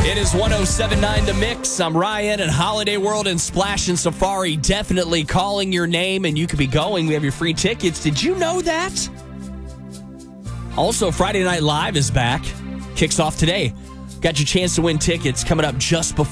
It is 107.9 The Mix. I'm Ryan, and Holiday World and Splash and Safari definitely calling your name, and you could be going. We have your free tickets. Did you know that? Also, Friday Night Live is back. Kicks off today. Got your chance to win tickets coming up just before